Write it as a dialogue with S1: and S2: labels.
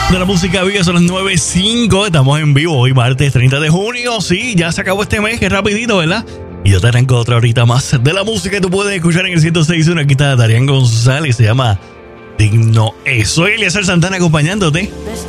S1: de la música viva, son las 9:05. Estamos en vivo hoy, martes 30 de junio. Sí, ya se acabó este mes, que rapidito, ¿verdad? Y yo te arranco otra horita más de la música que tú puedes escuchar en el 106.1. Aquí está Darian González, se llama Digno Es. Soy Eliezer Santana acompañándote